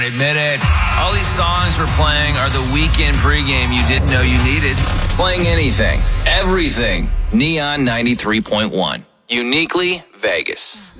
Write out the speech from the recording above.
Admit it. All these songs we're playing are the weekend pregame you didn't know you needed. Playing anything, everything. Neon 93.1. Uniquely Vegas.